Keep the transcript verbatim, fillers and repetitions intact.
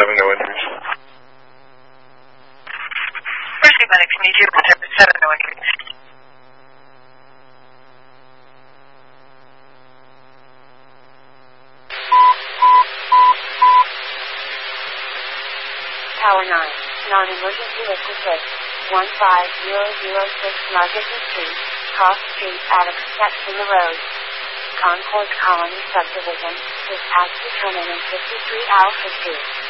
seven, no injuries. Mercy Medics, need you one seven seven, no injuries. Tower nine, non-emergency liquid risk, one five zero zero six Margate Street, Cross Street, Attic steps in the road. Concord Colony Subdivision, dispatch determinant fifty-three Alpha two.